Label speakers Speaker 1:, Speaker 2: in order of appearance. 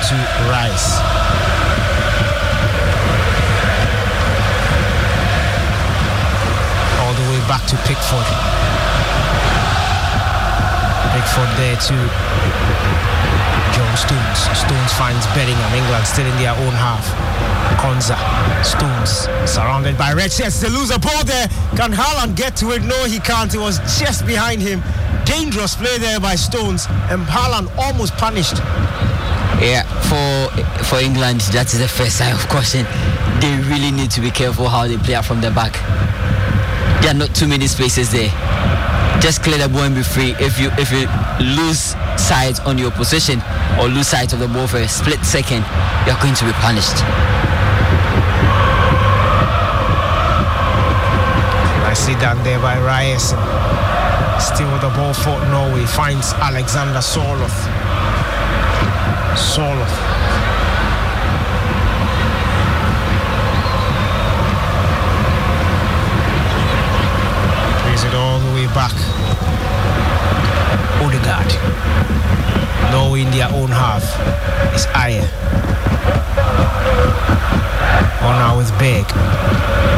Speaker 1: to Rice. All the way back to Pickford. Pickford there to John Stones. Stones finds Bellingham. England still in their own half. Konza. Stones surrounded by red shirts. They lose a ball there. Can Haaland get to it? No, he can't. It was just behind him. Dangerous play there by Stones, and Haaland almost punished.
Speaker 2: Yeah, for England, that is the first sign of caution. They really need to be careful how they play out from the back. There are not too many spaces there. Just clear the ball and be free. If you lose sight on your position or lose sight of the ball for a split second, you're going to be punished.
Speaker 1: I see down there by Ryerson. Still with the ball for Norway. Finds Alexander Sørloth. Plays it all the way back. Odegaard. Norway in their own half. It's Ayer. On now with Berg.